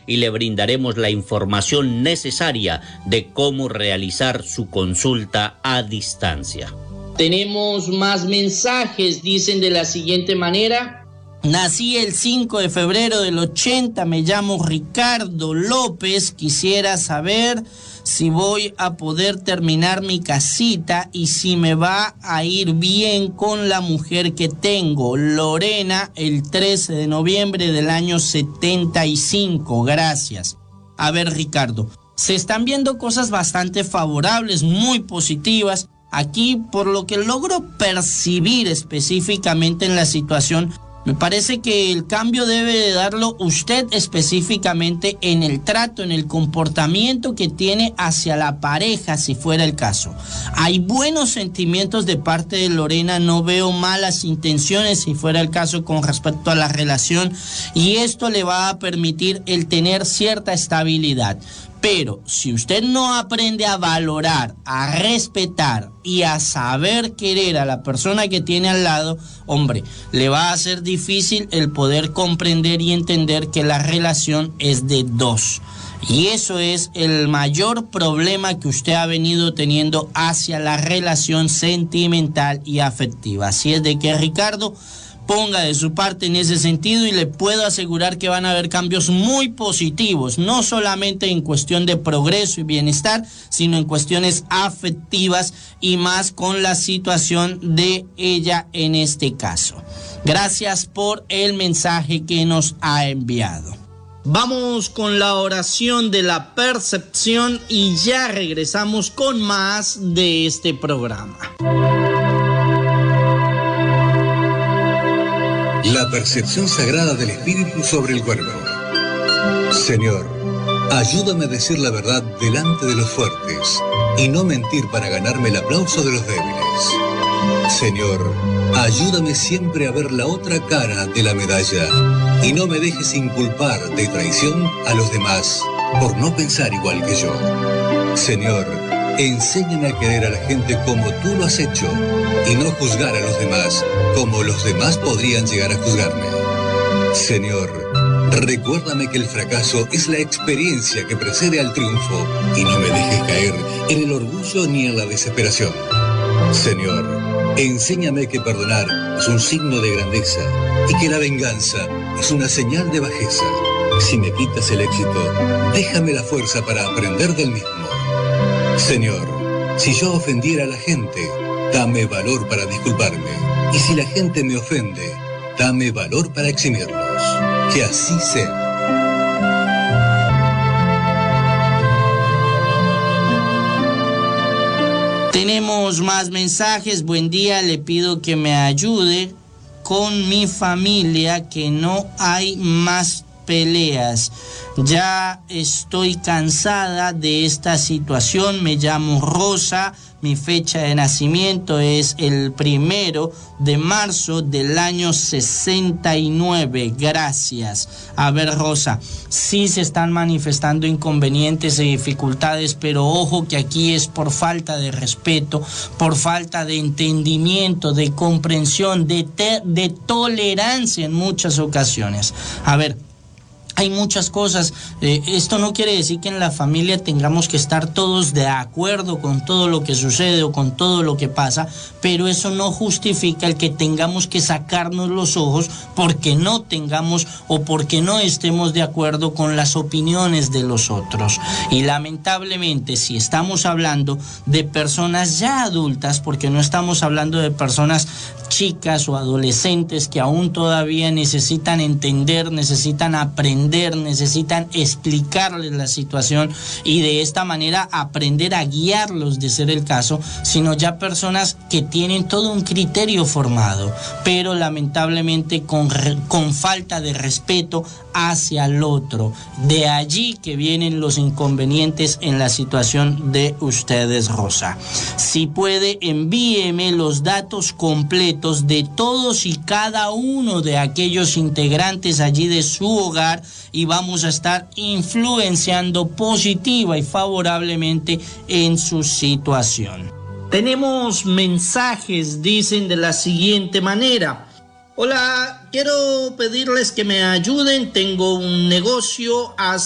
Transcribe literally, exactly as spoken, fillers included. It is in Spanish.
y le brindaremos la información necesaria de cómo realizar su consulta a distancia. Tenemos más mensajes, dicen de la siguiente manera. Nací el cinco de febrero del ochenta, me llamo Ricardo López, quisiera saber si voy a poder terminar mi casita y si me va a ir bien con la mujer que tengo. Lorena, el trece de noviembre del año setenta y cinco, gracias. A ver, Ricardo, se están viendo cosas bastante favorables, muy positivas. Aquí, por lo que logro percibir específicamente en la situación, me parece que el cambio debe de darlo usted específicamente en el trato, en el comportamiento que tiene hacia la pareja, si fuera el caso. Hay buenos sentimientos de parte de Lorena, no veo malas intenciones, si fuera el caso, con respecto a la relación, y esto le va a permitir el tener cierta estabilidad. Pero si usted no aprende a valorar, a respetar y a saber querer a la persona que tiene al lado, hombre, le va a ser difícil el poder comprender y entender que la relación es de dos. Y eso es el mayor problema que usted ha venido teniendo hacia la relación sentimental y afectiva. Así es de que, Ricardo, ponga de su parte en ese sentido y le puedo asegurar que van a haber cambios muy positivos, no solamente en cuestión de progreso y bienestar, sino en cuestiones afectivas y más con la situación de ella en este caso. Gracias por el mensaje que nos ha enviado. Vamos con la oración de la percepción y ya regresamos con más de este programa. La percepción sagrada del espíritu sobre el cuerpo. Señor, ayúdame a decir la verdad delante de los fuertes y no mentir para ganarme el aplauso de los débiles. Señor, ayúdame siempre a ver la otra cara de la medalla y no me dejes inculpar de traición a los demás por no pensar igual que yo. Señor, enséñame a querer a la gente como tú lo has hecho y no juzgar a los demás como los demás podrían llegar a juzgarme. Señor, recuérdame que el fracaso es la experiencia que precede al triunfo y no me dejes caer en el orgullo ni en la desesperación. Señor, enséñame que perdonar es un signo de grandeza y que la venganza es una señal de bajeza. Si me quitas el éxito, déjame la fuerza para aprender del mismo. Señor, si yo ofendiera a la gente, dame valor para disculparme. Y si la gente me ofende, dame valor para eximirlos. Que así sea. Tenemos más mensajes. Buen día, le pido que me ayude con mi familia, que no hay más peleas. Ya estoy cansada de esta situación. Me llamo Rosa. Mi fecha de nacimiento es el primero de marzo del año sesenta y nueve. Gracias. A ver, Rosa, sí se están manifestando inconvenientes y dificultades, pero ojo que aquí es por falta de respeto, por falta de entendimiento, de comprensión, de, te- de tolerancia en muchas ocasiones. A ver, hay muchas cosas. Eh, esto no quiere decir que en la familia tengamos que estar todos de acuerdo con todo lo que sucede o con todo lo que pasa, pero eso no justifica el que tengamos que sacarnos los ojos porque no tengamos o porque no estemos de acuerdo con las opiniones de los otros. Y lamentablemente, si estamos hablando de personas ya adultas, porque no estamos hablando de personas chicas o adolescentes que aún todavía necesitan entender, necesitan aprender, necesitan explicarles la situación y de esta manera aprender a guiarlos de ser el caso, sino ya personas que tienen todo un criterio formado, pero lamentablemente con, con falta de respeto hacia el otro. De allí que vienen los inconvenientes en la situación de ustedes, Rosa. Si puede, envíeme los datos completos de todos y cada uno de aquellos integrantes allí de su hogar y vamos a estar influenciando positiva y favorablemente en su situación. Tenemos mensajes, dicen de la siguiente manera. Hola, quiero pedirles que me ayuden, tengo un negocio hace